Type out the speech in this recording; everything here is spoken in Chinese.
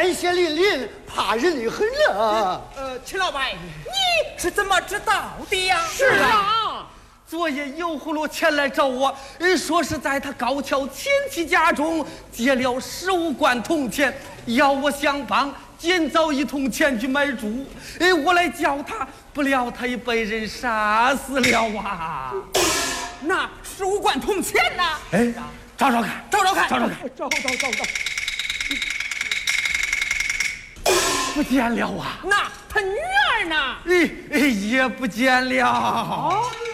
鲜血淋淋，怕人的很了。 秦老板，你是怎么知道的呀？ 是啊，昨夜油葫芦前来找我，说是在他高桥亲戚家中借了15贯铜钱，要我相帮，今早一同前去买猪。我来叫他，不料他已被人杀死了啊！ 那15贯铜钱呢？ 找找看， 找找看， 找找看， 找。 不见了啊！ 那他女儿呢？ 也不见了。